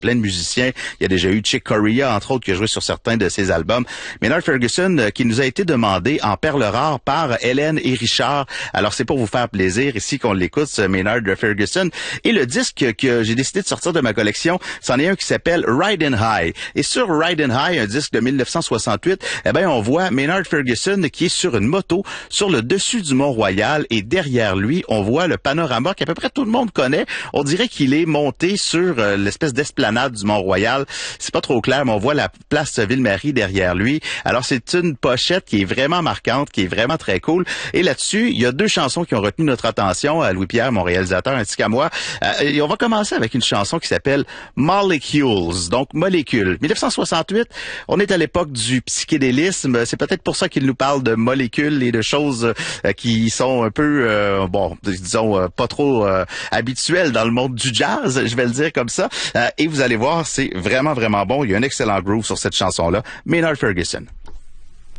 plein de musiciens. Il y a déjà eu Chick Corea, entre autres, qui a joué sur certains de ses albums. Maynard Ferguson, qui nous a été demandé en perles rares par Hélène et Richard. Alors, c'est pour vous faire plaisir ici qu'on l'écoute, ce Maynard Ferguson. Et le disque que j'ai décidé de sortir de ma collection, c'en est un qui s'appelle Ridin' High. Et sur Ridin' High, un disque de 1968, eh ben, on voit Maynard Ferguson qui est sur une moto sur le dessus du Mont-Royal et derrière lui, on voit le panorama qu'à peu près tout le monde connaît. On dirait qu'il est monté sur l'espèce d'esplanade du Mont-Royal. C'est pas trop clair, mais on voit la place Ville-Marie derrière lui. Alors, c'est une pochette qui est vraiment marquante, qui est vraiment très cool. Et là-dessus, il y a deux chansons qui ont retenu notre attention, à Louis-Pierre, mon réalisateur, ainsi qu'à moi. Et on va commencer avec une chanson qui s'appelle Molecules, donc molécules. 1968, on est à l'époque du psychédélisme. C'est peut-être pour ça qu'il nous parle de molécules et de choses qui sont un peu, disons, pas trop habituelles dans le monde du jazz, je vais le dire comme ça. Et vous allez voir, c'est vraiment, vraiment bon. Il y a un excellent groove sur cette chanson-là. Maynard Ferguson.